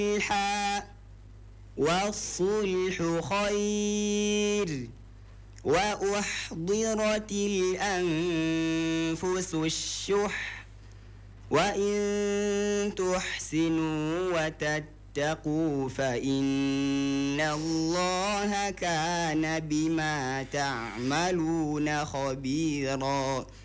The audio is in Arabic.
والصلح خير وأحضرت الأنفس الشح وإن تحسنوا وتتقوا فإن الله كان بما تعملون خبيرا